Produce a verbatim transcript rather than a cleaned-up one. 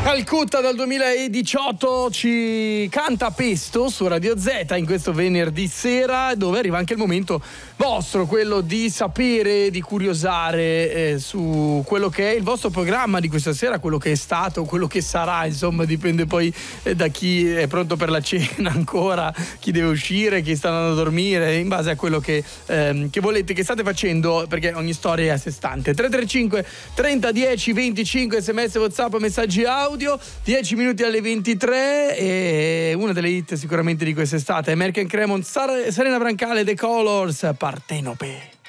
Calcutta dal duemiladiciotto ci canta Pesto su Radio Z in questo venerdì sera, dove arriva anche il momento vostro, quello di sapere, di curiosare eh, su quello che è il vostro programma di questa sera, quello che è stato, quello che sarà, insomma dipende poi eh, da chi è pronto per la cena ancora, chi deve uscire, chi sta andando a dormire, in base a quello che, ehm, che volete, che state facendo, perché ogni storia è a sé stante. Tre tre cinque trenta dieci venticinque sms, WhatsApp, messaggi audio. dieci minuti alle ventitré e una delle hit sicuramente di quest'estate, American Cremon, Serena Brancale, The Colors, Partenope.